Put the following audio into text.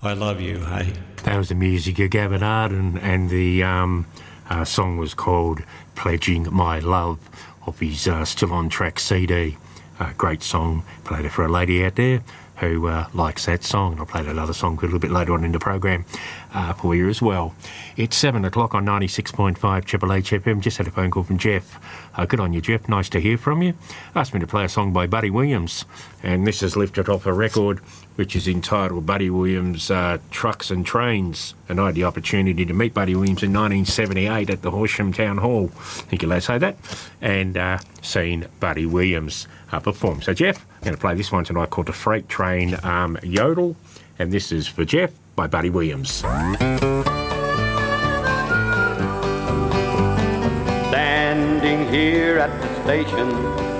I love you, hey? That was the music of Gavin Arden, and the song was called Pledging My Love off his Still On Track CD. Great song. Played it for a lady out there who likes that song, and I'll play that other song a little bit later on in the program for you as well. It's 7 o'clock on 96.5 Triple H FM. Just had a phone call from Jeff. Good on you, Jeff. Nice to hear from you. Asked me to play a song by Buddy Williams, and this is lifted off a record which is entitled Buddy Williams Trucks and Trains. And I had the opportunity to meet Buddy Williams in 1978 at the Horsham Town Hall. I think you'll say that. And seen Buddy Williams perform. So, Jeff, I'm going to play this one tonight called The Freight Train Yodel. And this is for Jeff by Buddy Williams. Standing here at the station,